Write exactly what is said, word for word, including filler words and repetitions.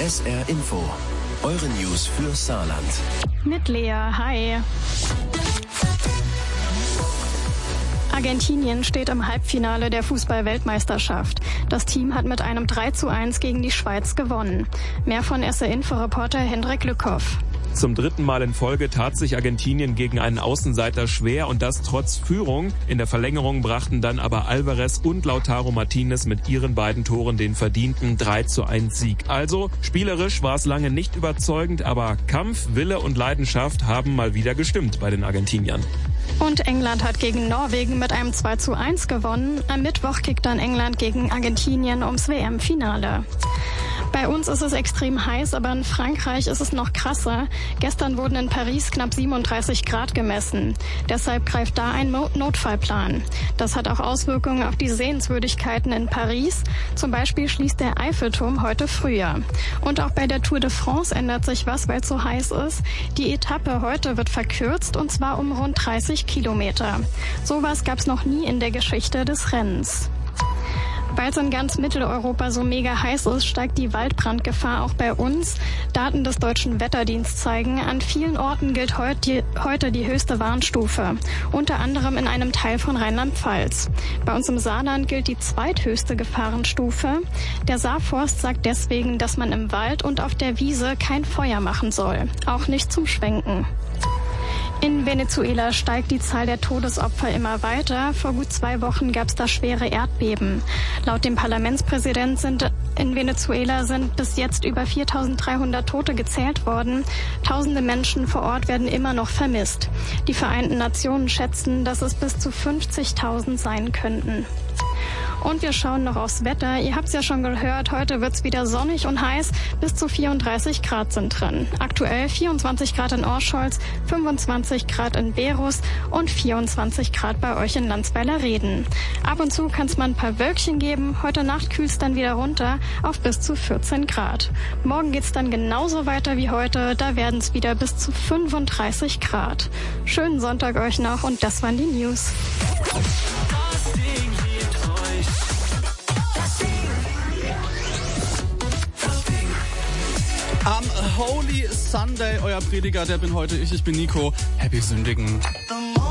S R Info, eure News für Saarland. Mit Lea, hi. Argentinien steht im Halbfinale der Fußball-Weltmeisterschaft. Das Team hat mit einem drei zu eins gegen die Schweiz gewonnen. Mehr von S R Info-Reporter Hendrik Lückhoff. Zum dritten Mal in Folge tat sich Argentinien gegen einen Außenseiter schwer und das trotz Führung. In der Verlängerung brachten dann aber Alvarez und Lautaro Martinez mit ihren beiden Toren den verdienten drei zu eins Sieg. Also spielerisch war es lange nicht überzeugend, aber Kampf, Wille und Leidenschaft haben mal wieder gestimmt bei den Argentiniern. Und England hat gegen Norwegen mit einem zwei zu eins gewonnen. Am Mittwoch kickt dann England gegen Argentinien ums W M-Finale. Bei uns ist es extrem heiß, aber in Frankreich ist es noch krasser. Gestern wurden in Paris knapp siebenunddreißig Grad gemessen. Deshalb greift da ein Notfallplan. Das hat auch Auswirkungen auf die Sehenswürdigkeiten in Paris. Zum Beispiel schließt der Eiffelturm heute früher. Und auch bei der Tour de France ändert sich was, weil es so heiß ist. Die Etappe heute wird verkürzt und zwar um rund dreißig Kilometer. Sowas gab es noch nie in der Geschichte des Rennens. Weil es in ganz Mitteleuropa so mega heiß ist, steigt die Waldbrandgefahr auch bei uns. Daten des Deutschen Wetterdienstes zeigen, an vielen Orten gilt heute, heute die höchste Warnstufe. Unter anderem in einem Teil von Rheinland-Pfalz. Bei uns im Saarland gilt die zweithöchste Gefahrenstufe. Der Saarforst sagt deswegen, dass man im Wald und auf der Wiese kein Feuer machen soll. Auch nicht zum Schwenken. In Venezuela steigt die Zahl der Todesopfer immer weiter. Vor gut zwei Wochen gab es da schwere Erdbeben. Laut dem Parlamentspräsident sind in Venezuela sind bis jetzt über viertausenddreihundert Tote gezählt worden. Tausende Menschen vor Ort werden immer noch vermisst. Die Vereinten Nationen schätzen, dass es bis zu fünfzigtausend sein könnten. Und wir schauen noch aufs Wetter. Ihr habt es ja schon gehört, heute wird es wieder sonnig und heiß. Bis zu vierunddreißig Grad sind drin. Aktuell vierundzwanzig Grad in Orscholz, fünfundzwanzig Grad in Berus und vierundzwanzig Grad bei euch in Landsweiler-Reden. Ab und zu kann es mal ein paar Wölkchen geben. Heute Nacht kühlt es dann wieder runter auf bis zu vierzehn Grad. Morgen geht es dann genauso weiter wie heute. Da werden es wieder bis zu fünfunddreißig Grad. Schönen Sonntag euch noch und das waren die News. Am Holy Sunday, euer Prediger, der bin heute ich, ich bin Nico. Happy Sündigen.